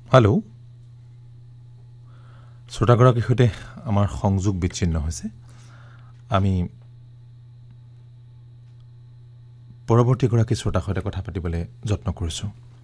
Hello', শ্ৰোতাগৰাকীৰ সৈতে আমাৰ সংযোগ বিচ্ছিন্ন হৈছে। আমি পৰৱৰ্তীগৰাকী শ্ৰোতাৰ সৈতে কথা পাতিবলৈ যত্ন কৰিছোঁ।